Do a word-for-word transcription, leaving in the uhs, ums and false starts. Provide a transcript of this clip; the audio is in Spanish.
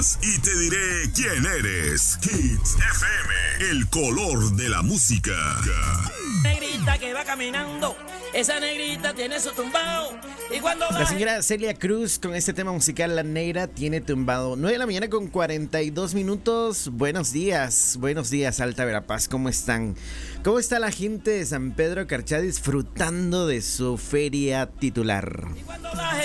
Y te diré quién eres. Hits F M, el color de la música. Negrita que va caminando, esa negrita tiene su tumbao. Y cuando La señora Celia Cruz con este tema musical, La Negra tiene tumbado. nueve de la mañana con cuarenta y dos minutos. Buenos días, buenos días, Alta Verapaz, ¿cómo están? ¿Cómo está la gente de San Pedro Carchá disfrutando de su feria titular?